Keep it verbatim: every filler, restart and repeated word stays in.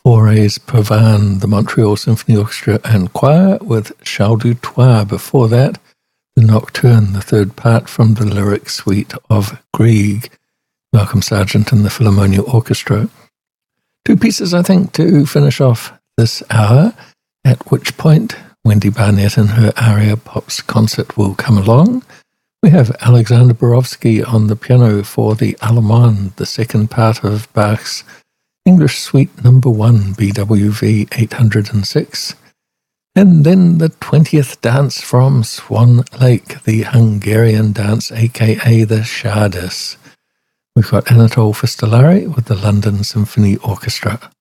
Forêts Provence, the Montreal Symphony Orchestra and Choir with Chant du Trois. Before that, the Nocturne, the third part from the lyric suite of Grieg, Malcolm Sargent and the Philharmonia Orchestra. Two pieces, I think, to finish off this hour, at which point Wendy Barnett and her aria Pops concert will come along. We have Alexander Borowski on the piano for the Allemande, the second part of Bach's English Suite Number One, B W V eight hundred six. And then the twentieth dance from Swan Lake, the Hungarian dance, aka the Czardas. We've got Anatole Fistolari with the London Symphony Orchestra.